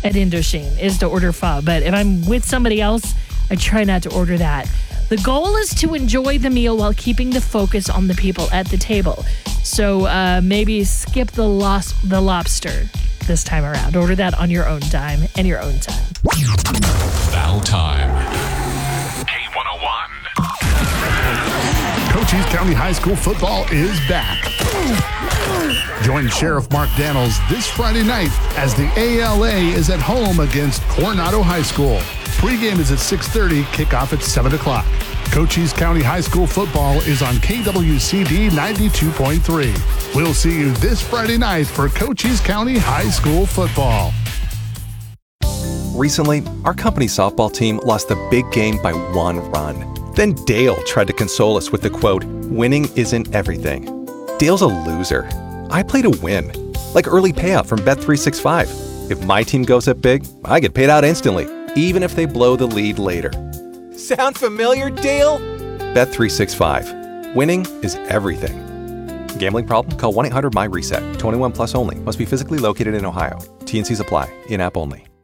at Indochine is to order pho. But if I'm with somebody else, I try not to order that. The goal is to enjoy the meal while keeping the focus on the people at the table. So maybe skip the lobster this time around. Order that on your own dime and your own time. Now time. K101. Cochise County High School football is back. Join Sheriff Mark Daniels this Friday night as the ALA is at home against Coronado High School. Pregame is at 6:30, kickoff at 7 o'clock. Cochise County High School football is on KWCD 92.3. We'll see you this Friday night for Cochise County High School football. Recently, our company softball team lost the big game by 1 run. Then Dale tried to console us with the quote, "Winning isn't everything." Dale's a loser. I play to win, like early payout from Bet365. If my team goes up big, I get paid out instantly, even if they blow the lead later. Sound familiar, Dale? Bet365. Winning is everything. Gambling problem? Call 1-800-MY-RESET. 21 plus only. Must be physically located in Ohio. T&Cs apply. In-app only.